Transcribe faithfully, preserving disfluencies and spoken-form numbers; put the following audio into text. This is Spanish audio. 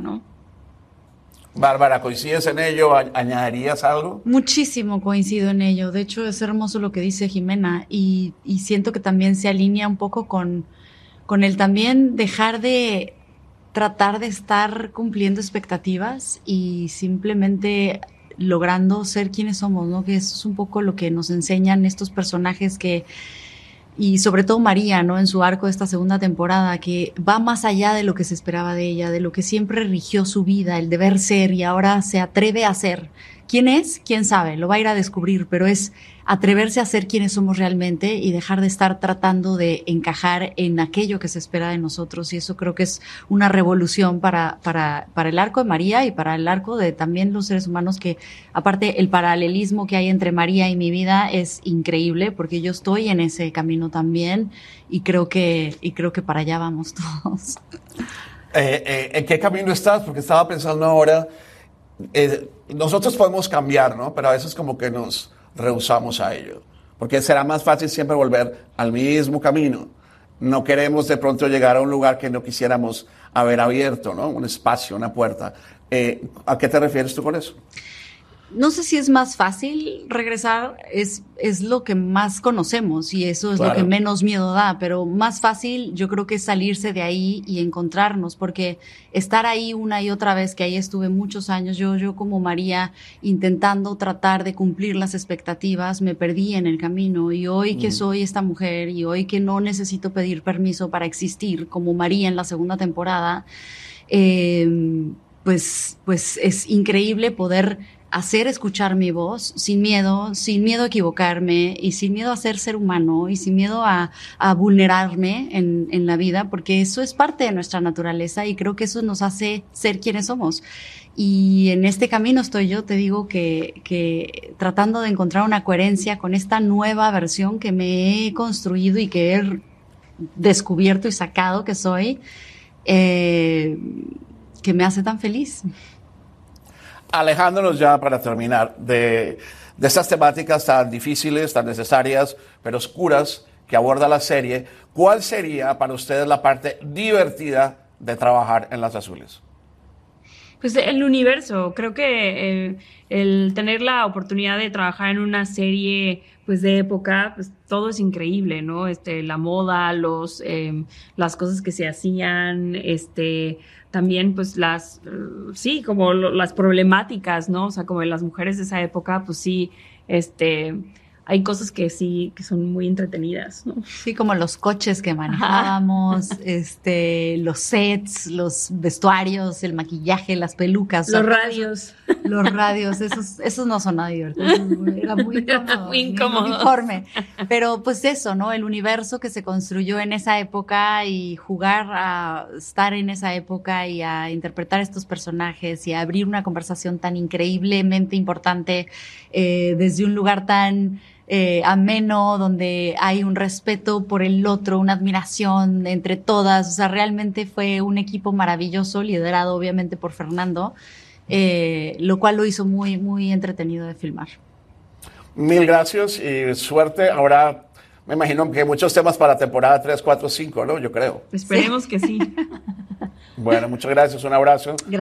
¿no? Bárbara, ¿coincides en ello? ¿Añadirías algo? Muchísimo coincido en ello. De hecho, es hermoso lo que dice Jimena y, y siento que también se alinea un poco con, con el también dejar de tratar de estar cumpliendo expectativas y simplemente logrando ser quienes somos, ¿no? Que eso es un poco lo que nos enseñan estos personajes que, y sobre todo María, ¿no? En su arco de esta segunda temporada, que va más allá de lo que se esperaba de ella, de lo que siempre rigió su vida, el deber ser, y ahora se atreve a ser. ¿Quién es? ¿Quién sabe? Lo va a ir a descubrir, pero es atreverse a ser quienes somos realmente y dejar de estar tratando de encajar en aquello que se espera de nosotros. Y eso creo que es una revolución para, para, para el arco de María y para el arco de también los seres humanos, que aparte el paralelismo que hay entre María y mi vida es increíble, porque yo estoy en ese camino también y creo que, y creo que para allá vamos todos. Eh, eh, ¿En qué camino estás? Porque estaba pensando ahora, eh, nosotros podemos cambiar, ¿no? Pero a veces como que nos rehusamos a ello, porque será más fácil siempre volver al mismo camino. No queremos de pronto llegar a un lugar que no quisiéramos haber abierto, ¿no? Un espacio, una puerta. Eh, ¿A qué te refieres tú con eso? No sé si es más fácil regresar, es, es lo que más conocemos y eso es claro, lo que menos miedo da, pero más fácil yo creo que es salirse de ahí y encontrarnos, porque estar ahí una y otra vez, que ahí estuve muchos años, yo, yo como María intentando tratar de cumplir las expectativas, me perdí en el camino y hoy que mm. soy esta mujer y hoy que no necesito pedir permiso para existir como María en la segunda temporada, eh, pues, pues es increíble poder hacer escuchar mi voz sin miedo, sin miedo a equivocarme y sin miedo a ser ser humano y sin miedo a, a vulnerarme en, en la vida, porque eso es parte de nuestra naturaleza y creo que eso nos hace ser quienes somos. Y en este camino estoy yo, te digo que, que tratando de encontrar una coherencia con esta nueva versión que me he construido y que he descubierto y sacado que soy, eh, que me hace tan feliz. Alejándonos ya para terminar de, de estas temáticas tan difíciles, tan necesarias, pero oscuras que aborda la serie, ¿cuál sería para ustedes la parte divertida de trabajar en Las Azules? Pues el universo, creo que el, el tener la oportunidad de trabajar en una serie pues de época, pues todo es increíble, ¿no? Este, la moda, los, eh, las cosas que se hacían, este, también pues las, uh, sí, como lo, las problemáticas, ¿no? O sea, como de las mujeres de esa época, pues sí, este, hay cosas que sí, que son muy entretenidas, ¿no? Sí, como los coches que manejábamos, este, los sets, los vestuarios, el maquillaje, las pelucas. Los radios. Los radios, esos, esos no son nada divertidos. Era muy incómodo. Muy incómodo. Uniforme. Pero pues eso, ¿no? El universo que se construyó en esa época y jugar a estar en esa época y a interpretar estos personajes y a abrir una conversación tan increíblemente importante eh, desde un lugar tan Eh, ameno, donde hay un respeto por el otro, una admiración entre todas. O sea, realmente fue un equipo maravilloso, liderado obviamente por Fernando, eh, lo cual lo hizo muy, muy entretenido de filmar. Mil gracias y suerte. Ahora me imagino que hay muchos temas para temporada tres, cuatro, cinco, ¿no? Yo creo. Esperemos sí. que sí. Bueno, muchas gracias. Un abrazo. Gracias.